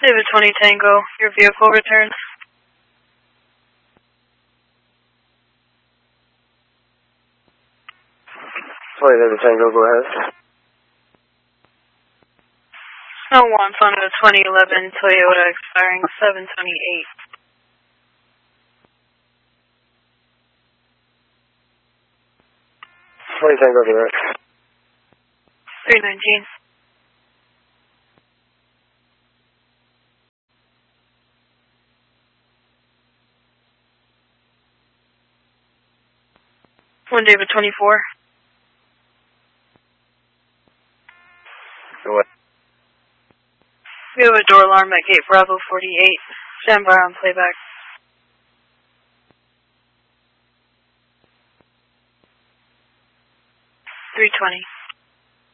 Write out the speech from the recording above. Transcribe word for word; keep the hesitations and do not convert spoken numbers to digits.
David twenty Tango, your vehicle returns. twenty David Tango, go ahead. Snow wants on a twenty eleven Toyota expiring seven twenty-eight. twenty Tango, direct. three nineteen. One David twenty-four. Go ahead. We have a door alarm at gate Bravo forty-eight. Stand by on playback. three twenty.